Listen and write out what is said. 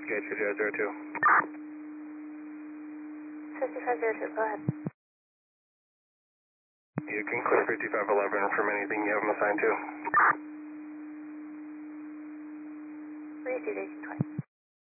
Gate 2002. 5502, go ahead. You can clear 5511 from anything you have them assigned to. Received 1820.